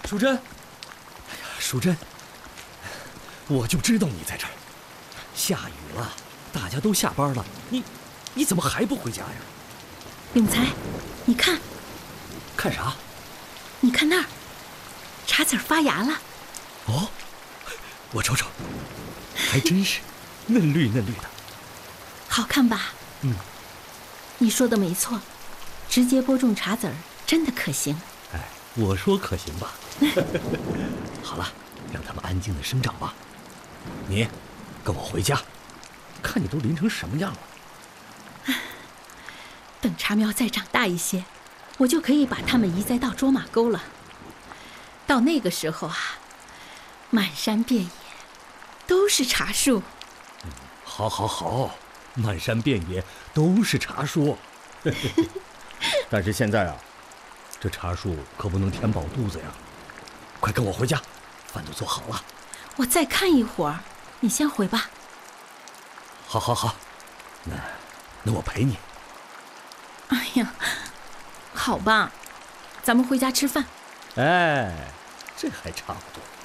淑珍，哎呀，淑珍，我就知道你在这儿。下雨了，大家都下班了，你怎么还不回家呀？ 永才，你看， 看啥？ 你看那儿，茶籽发芽了。 哦，我瞅瞅，还真是嫩绿嫩绿的， 好看吧？ 嗯， 你说的没错，直接播种茶籽儿真的可行。 哎，我说可行吧？好了，让它们安静的生长吧。你跟我回家，看你都淋成什么样了。 等茶苗再长大一些，我就可以把它们移栽到卓玛沟了。到那个时候啊，满山遍野都是茶树。 好，好，好，满山遍野都是茶树。但是现在啊，这茶树可不能填饱肚子呀！快跟我回家，饭都做好了。 我再看一会儿，你先回吧。 好，好，好，那我陪你。 哎呀，好吧，咱们回家吃饭。 哎，这还差不多。